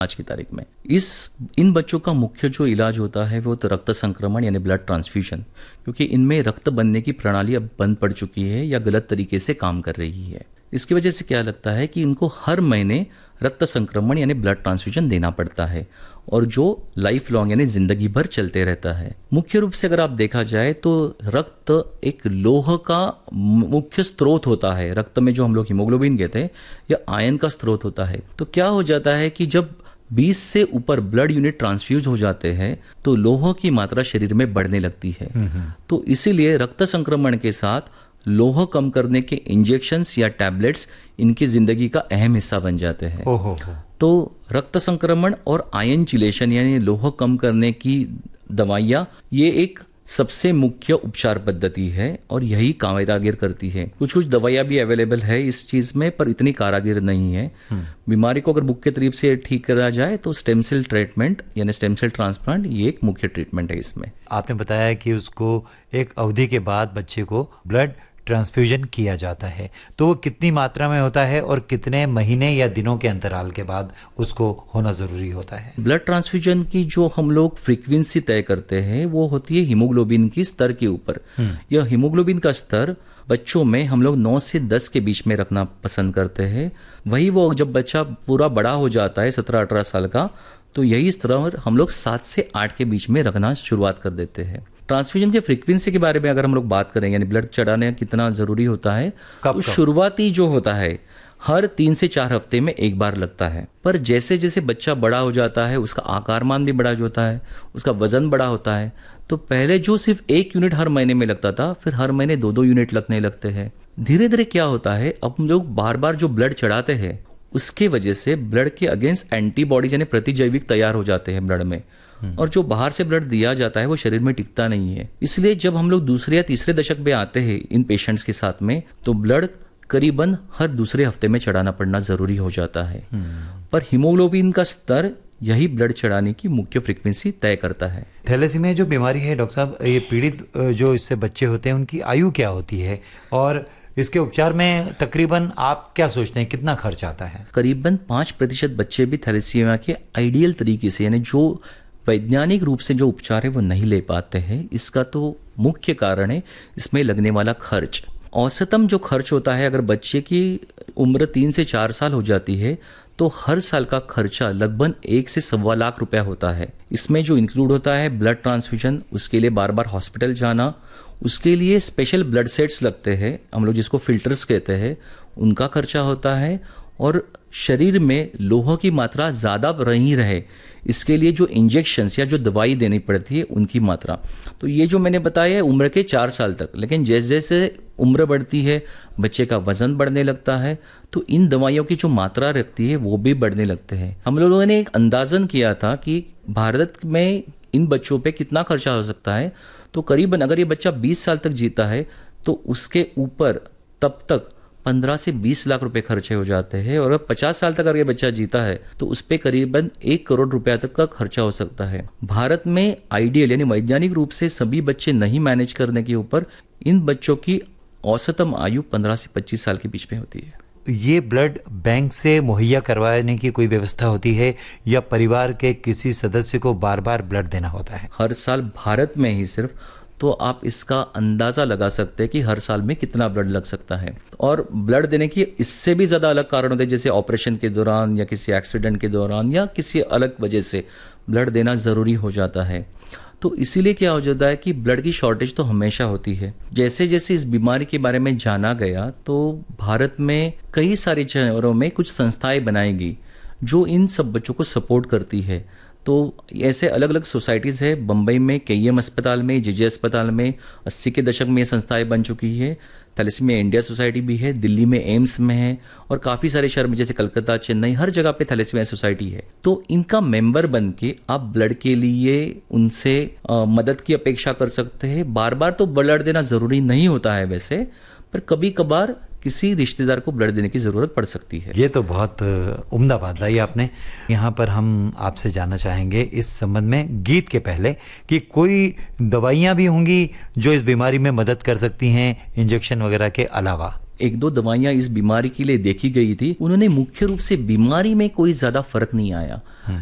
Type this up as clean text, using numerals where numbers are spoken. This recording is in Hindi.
आज की तारीख में। इन बच्चों का मुख्य जो इलाज होता है वो तो रक्त संक्रमण यानी ब्लड ट्रांसफ्यूजन, क्योंकि इनमें रक्त बनने की प्रणाली अब बंद पड़ चुकी है या गलत तरीके से काम कर रही है। इसकी वजह से क्या लगता है कि इनको हर महीने रक्त संक्रमण यानी ब्लड ट्रांसफ्यूजन देना पड़ता है, और जो लाइफ लॉन्ग यानी जिंदगी भर चलते रहता है। मुख्य रूप से अगर आप देखा जाए तो रक्त एक लोह का मुख्य स्रोत होता है। रक्त में जो हम लोग हीमोग्लोबिन कहते हैं या आयन का स्रोत होता है। तो क्या हो जाता है कि जब 20 से ऊपर ब्लड यूनिट ट्रांसफ्यूज हो जाते हैं तो लोह की मात्रा शरीर में बढ़ने लगती है। तो इसीलिए रक्त संक्रमण के साथ लोह कम करने के इंजेक्शंस या टैबलेट्स इनकी जिंदगी का अहम हिस्सा बन जाते हैं। तो रक्त संक्रमण और आयन चिलेशन यानी लोह कम करने की दवाइयाँ ये एक सबसे मुख्य उपचार पद्धति है और यही कारागिर करती है। कुछ कुछ दवाइयाँ भी अवेलेबल है इस चीज में, पर इतनी कारागिर नहीं है। बीमारी को अगर मुख्य तरीके से ठीक करा जाए तो स्टेम सेल ट्रीटमेंट यानी स्टेम सेल ट्रांसप्लांट ये एक मुख्य ट्रीटमेंट है इसमें। आपने बताया कि उसको एक अवधि के बाद बच्चे को ब्लड ट्रांसफ्यूजन किया जाता है, तो वो कितनी मात्रा में होता है और कितने महीने या दिनों के अंतराल के बाद उसको होना जरूरी होता है? ब्लड ट्रांसफ्यूजन की जो हम लोग फ्रीक्वेंसी तय करते हैं वो होती है हीमोग्लोबिन की स्तर के ऊपर। यह हीमोग्लोबिन का स्तर बच्चों में हम लोग 9 से 10 के बीच में रखना पसंद करते हैं। वही वो जब बच्चा पूरा बड़ा हो जाता है 17-18 साल का, तो यही स्तर हम लोग 7 से 8 के बीच में रखना शुरुआत कर देते हैं। ट्रांसफ्यूजन के फ्रीक्वेंसी के बारे में अगर हम लोग बात करें यानी ब्लड चढ़ाने कितना जरूरी होता है, तो शुरुआती जो होता है हर 3 से 4 हफ्ते में एक बार लगता है। पर जैसे जैसे बच्चा बड़ा हो जाता है उसका आकारमान भी बड़ा होता है, उसका वजन बड़ा होता है। तो पहले जो सिर्फ 1 यूनिट हर महीने में लगता था, फिर हर महीने 2-2 यूनिट लगने लगते हैं। धीरे धीरे क्या होता है, अब हम लोग बार बार जो ब्लड चढ़ाते हैं उसके वजह से ब्लड के अगेंस्ट एंटीबॉडीज यानी प्रतिजैविक तैयार हो जाते हैं ब्लड में, और जो बाहर से ब्लड दिया जाता है वो शरीर में टिकता नहीं है। इसलिए जब हम लोग दूसरे या तीसरे दशक में आते हैं इन पेशेंट्स के साथ में, तो ब्लड करीबन हर दूसरे हफ्ते में चढ़ाना पड़ना जरूरी हो जाता है। पर हीमोग्लोबिन का स्तर यही ब्लड चढ़ाने की मुख्य फ्रीक्वेंसी तय करता है। थैलेसीमिया जो बीमारी है डॉक्टर साहब, ये पीड़ित जो इससे बच्चे होते हैं उनकी आयु क्या होती है और इसके उपचार में तकरीबन आप क्या सोचते हैं कितना खर्च आता है? करीबन 5% बच्चे भी थैलेसीमिया के आइडियल तरीके से यानी जो वैज्ञानिक रूप से जो उपचार है वो नहीं ले पाते हैं। इसका तो मुख्य कारण है इसमें लगने वाला खर्च। औसतम जो खर्च होता है, अगर बच्चे की उम्र 3 से 4 साल हो जाती है तो हर साल का खर्चा लगभग 1 से सवा लाख रुपया होता है। इसमें जो इंक्लूड होता है ब्लड ट्रांसफ्यूजन, उसके लिए बार बार हॉस्पिटल जाना, उसके लिए स्पेशल ब्लड सेट्स लगते हैं, हम लोग जिसको फिल्टर्स कहते हैं, उनका खर्चा होता है, और शरीर में लोह की मात्रा ज़्यादा नहीं रहे इसके लिए जो इंजेक्शंस या जो दवाई देनी पड़ती है उनकी मात्रा। तो ये जो मैंने बताया है उम्र के 4 साल तक, लेकिन जैसे जैसे उम्र बढ़ती है बच्चे का वजन बढ़ने लगता है तो इन दवाइयों की जो मात्रा रखती है वो भी बढ़ने लगते हैं। हम लोगों ने एक अंदाजन किया था कि भारत में इन बच्चों पे कितना खर्चा हो सकता है, तो करीबन अगर ये बच्चा 20 साल तक जीता है तो उसके ऊपर तब तक 15 से 20 लाख रुपए खर्चे हो जाते हैं, और 50 साल तक अगर ये बच्चा जीता है तो उस पे करीबन 1 करोड़ रुपया तक का खर्चा हो सकता है। भारत में आइडियल यानी वैज्ञानिक रूप से सभी बच्चे नहीं मैनेज करने के ऊपर इन बच्चों की औसतम आयु 15 से 25 साल के बीच में होती है। ये ब्लड बैंक से मुहैया करवाने की कोई व्यवस्था होती है या परिवार के किसी सदस्य को बार बार ब्लड देना होता है? हर साल भारत में ही सिर्फ, तो आप इसका अंदाजा लगा सकते हैं कि हर साल में कितना ब्लड लग सकता है। और ब्लड देने की इससे भी ज़्यादा अलग कारण होते हैं, जैसे ऑपरेशन के दौरान या किसी एक्सीडेंट के दौरान या किसी अलग वजह से ब्लड देना ज़रूरी हो जाता है। तो इसीलिए क्या हो जाता है कि ब्लड की शॉर्टेज तो हमेशा होती है। जैसे जैसे इस बीमारी के बारे में जाना गया तो भारत में कई सारे शहरों में कुछ संस्थाएं बनाई गई जो इन सब बच्चों को सपोर्ट करती है। तो ऐसे अलग अलग सोसाइटीज़ है, बम्बई में केईएम अस्पताल में, जेजे अस्पताल में 80 के दशक में ये संस्थाएं बन चुकी है। थैलेसीमिया इंडिया सोसाइटी भी है, दिल्ली में एम्स में है, और काफ़ी सारे शहर में जैसे कलकत्ता, चेन्नई, हर जगह पे थैलेसीमिया सोसाइटी है। तो इनका मेंबर बन के आप ब्लड के लिए उनसे मदद की अपेक्षा कर सकते हैं। बार बार तो ब्लड देना ज़रूरी नहीं होता है वैसे, पर कभी कभार किसी रिश्तेदार को ब्लड देने की ज़रूरत पड़ सकती है। ये तो बहुत उम्दा बात लाई आपने। यहाँ पर हम आपसे जानना चाहेंगे इस संबंध में गीत के पहले कि कोई दवाइयाँ भी होंगी जो इस बीमारी में मदद कर सकती हैं इंजेक्शन वगैरह के अलावा? एक दो दवाइयां इस बीमारी के लिए देखी गई थी, उन्होंने मुख्य रूप से बीमारी में कोई ज्यादा फर्क नहीं आया।